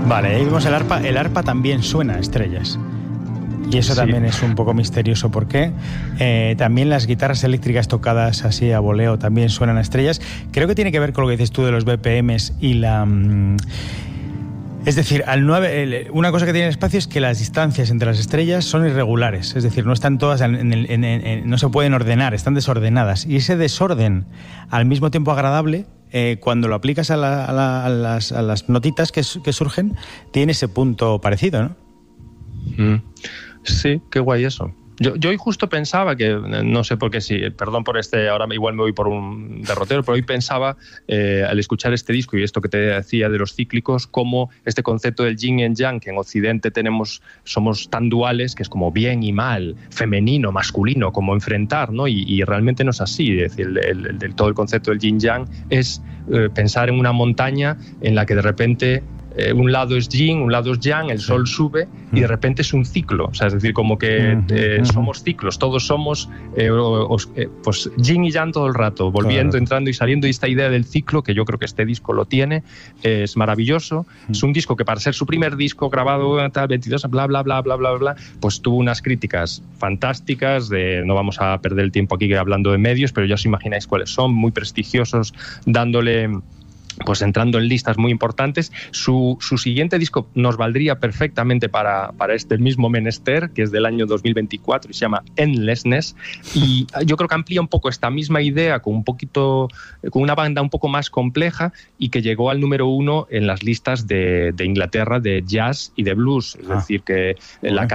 Vale, ahí vemos el arpa. El arpa también suena a estrellas. Y eso también es un poco misterioso. ¿Por qué? También las guitarras eléctricas tocadas así a voleo también suenan a estrellas. Creo que tiene que ver con lo que dices tú de los BPMs y la... Es decir, una cosa que tiene el espacio es que las distancias entre las estrellas son irregulares. Es decir, no están todas no se pueden ordenar, están desordenadas. Y ese desorden, al mismo tiempo agradable, cuando lo aplicas a las notitas que surgen, tiene ese punto parecido, ¿no? Sí, qué guay eso. Yo hoy justo pensaba que, no sé por qué, perdón por ahora igual me voy por un derrotero, pero hoy pensaba, al escuchar este disco y esto que te decía de los cíclicos, como este concepto del yin y yang, que en Occidente somos tan duales, que es como bien y mal, femenino, masculino, como enfrentar, ¿no? Y realmente no es así. Es decir, todo el concepto del yin yang es pensar en una montaña en la que de repente... un lado es yin, un lado es yang, el sol sube y de repente es un ciclo. O sea, es decir, como que somos ciclos, todos somos pues yin y yang todo el rato, volviendo, entrando y saliendo. Y esta idea del ciclo, que yo creo que este disco lo tiene, es maravilloso. Es un disco que para ser su primer disco grabado tal 22, bla, bla, bla, bla, bla, bla, pues tuvo unas críticas fantásticas. No vamos a perder el tiempo aquí hablando de medios, pero ya os imagináis cuáles son, muy prestigiosos, dándole... pues entrando en listas muy importantes. Su siguiente disco nos valdría perfectamente para este mismo menester, que es del año 2024 y se llama Endlessness, y yo creo que amplía un poco esta misma idea con una banda un poco más compleja y que llegó al número 1 en las listas de Inglaterra de jazz y de blues. Es decir, que la